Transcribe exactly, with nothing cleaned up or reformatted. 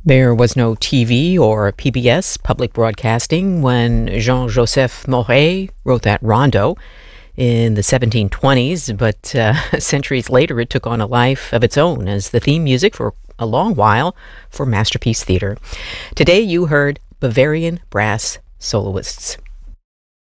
There was no T V or P B S, public broadcasting, when Jean-Joseph Mauret wrote that rondo in the seventeen twenties, but uh, centuries later it took on a life of its own as the theme music for a long while for Masterpiece Theatre. Today you heard Bavarian Brass Soloists.